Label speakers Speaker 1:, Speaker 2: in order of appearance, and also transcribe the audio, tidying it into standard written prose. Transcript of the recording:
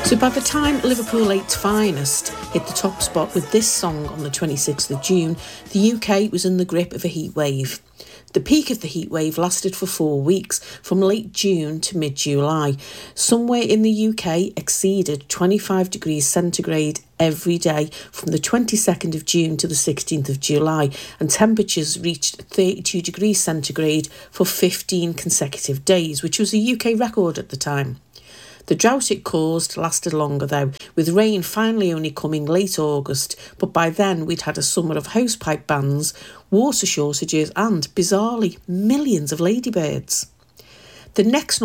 Speaker 1: So by the time Liverpool 8's Finest hit the top spot with this song on the 26th of June, the UK was in the grip of a heat wave. The peak of the heat wave lasted for 4 weeks, from late June to mid-July. Somewhere in the UK exceeded 25 degrees centigrade every day from the 22nd of June to the 16th of July, and temperatures reached 32 degrees centigrade for 15 consecutive days, which was a UK record at the time. The drought it caused lasted longer though, with rain finally only coming late August, but by then we'd had a summer of hosepipe bans, water shortages and, bizarrely, millions of ladybirds. The next